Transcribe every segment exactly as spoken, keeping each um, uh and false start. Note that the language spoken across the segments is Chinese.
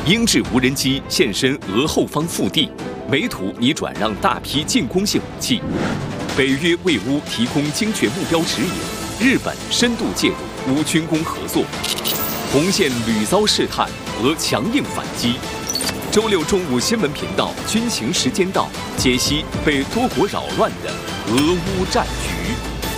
英制无人机现身俄后方腹地，美土拟转让大批进攻性武器。北约为乌提供精确目标指引，日本深度介入乌军工合作。红线屡遭试探，俄强硬反击。周六中午新闻频道《军情时间到》解析被多国扰乱的俄乌战局。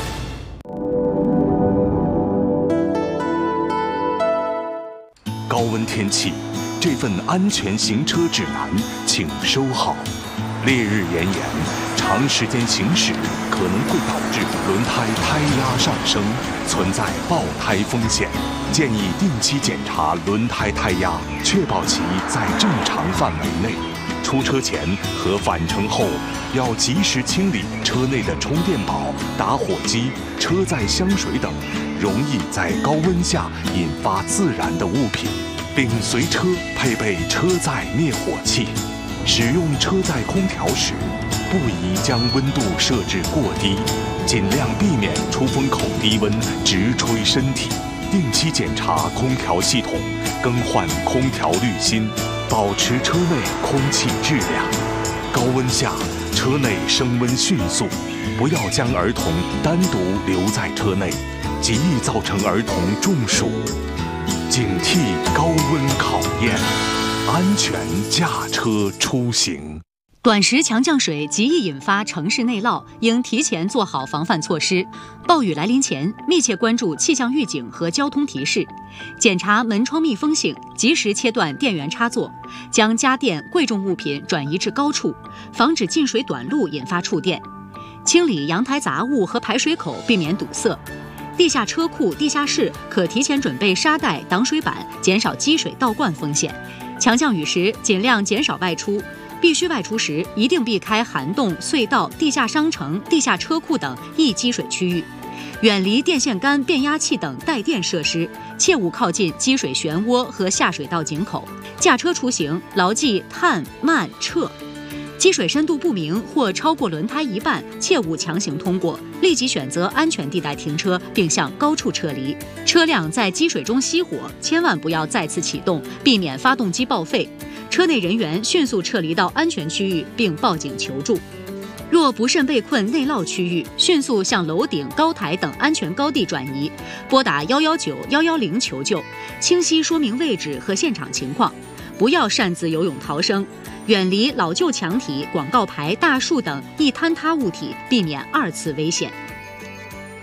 高温天气，这份安全行车指南请收好。烈日炎炎，长时间行驶可能会导致轮胎胎压上升，存在爆胎风险。建议定期检查轮胎胎压，确保其在正常范围内。出车前和返程后要及时清理车内的充电宝、打火机、车载香水等容易在高温下引发自燃的物品，并随车配备车载灭火器。使用车载空调时，不宜将温度设置过低，尽量避免出风口低温直吹身体。定期检查空调系统，更换空调滤芯，保持车内空气质量。高温下，车内升温迅速，不要将儿童单独留在车内，极易造成儿童中暑。警惕高温考验，安全驾车出行。 短时强降水极易引发城市内涝，应提前做好防范措施。暴雨来临前，密切关注气象预警和交通提示，检查门窗密封性，及时切断电源插座，将家电、贵重物品转移至高处，防止进水短路引发触电。清理阳台杂物和排水口，避免堵塞。地下车库、地下室可提前准备沙袋、挡水板，减少积水倒灌风险。强降雨时，尽量减少外出。必须外出时，一定避开涵洞、隧道、地下商城、地下车库等易积水区域，远离电线杆、变压器等带电设施，切勿靠近积水漩涡和下水道井口。驾车出行，牢记探、慢、撤。积水深度不明或超过轮胎一半，切勿强行通过，立即选择安全地带停车，并向高处撤离。车辆在积水中熄火，千万不要再次启动，避免发动机报废。车内人员迅速撤离到安全区域，并报警求助。若不慎被困内涝区域，迅速向楼顶、高台等安全高地转移，拨打一一九、一一零求救，清晰说明位置和现场情况，不要擅自游泳逃生，远离老旧墙体、广告牌、大树等易坍塌物体，避免二次危险。